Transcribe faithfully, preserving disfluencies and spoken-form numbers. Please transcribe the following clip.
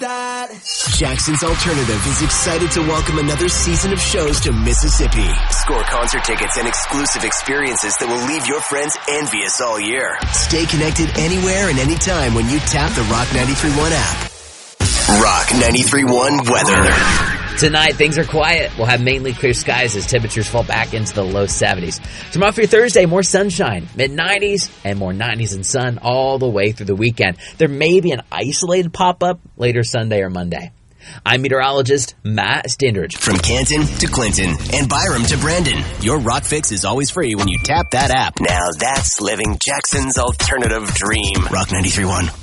that. Jackson's Alternative is excited to welcome another season of shows to Mississippi. Score concert tickets and exclusive experiences that will leave your friends envious all year. Stay connected anywhere and anytime when you tap the Rock ninety-three point one app. Rock ninety-three point one weather. Tonight, things are quiet. We'll have mainly clear skies as temperatures fall back into the low seventies. Tomorrow for your Thursday, more sunshine, mid nineties, and more nineties and sun all the way through the weekend. There may be an isolated pop-up later Sunday or Monday. I'm meteorologist Matt Standridge. From Canton to Clinton and Byram to Brandon, your Rock Fix is always free when you tap that app. Now that's living Jackson's alternative dream. Rock ninety-three point one.